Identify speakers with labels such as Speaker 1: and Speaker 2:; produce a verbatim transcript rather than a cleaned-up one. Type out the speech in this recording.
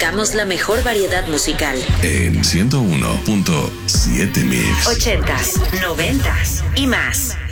Speaker 1: Buscamos la mejor variedad musical.
Speaker 2: En ciento uno punto siete Mix.
Speaker 1: Ochentas, noventas y más.